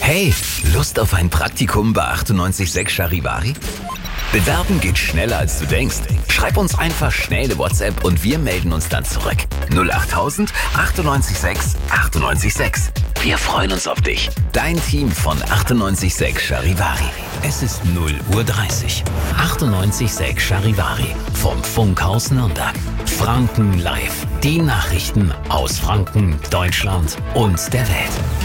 Hey, Lust auf ein Praktikum bei 98.6 Charivari? Bewerben geht schneller als du denkst. Schreib uns einfach schnell eine WhatsApp und wir melden uns dann zurück. 08000 98.6 98.6. Wir freuen uns auf dich. Dein Team von 98.6 Charivari. Es ist 0:30 Uhr. 98.6 Charivari vom Funkhaus Nürnberg. Franken live. Die Nachrichten aus Franken, Deutschland und der Welt.